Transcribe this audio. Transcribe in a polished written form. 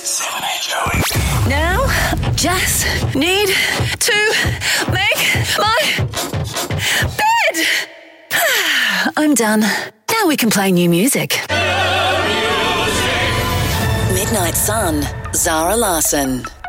7 Now, just need to make my bed. I'm done. Now we can play new music. Midnight Sun, Zara Larsson.